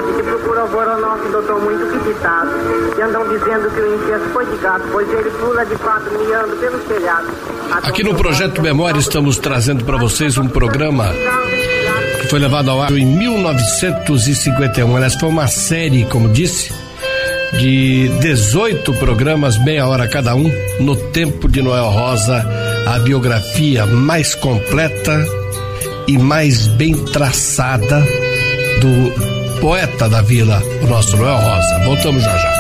que procurou Voronoff, doutor, muito criticados, e andam dizendo que o incesto foi de gato, pois ele pula de quatro miando pelo telhado. Aqui no Projeto Memória estamos trazendo para vocês um programa que foi levado ao ar em 1951. Aliás, foi uma série, como disse, de 18 programas, meia hora cada um, no tempo de Noel Rosa, a biografia mais completa e mais bem traçada do poeta da vila, o nosso Noel Rosa. Voltamos já já.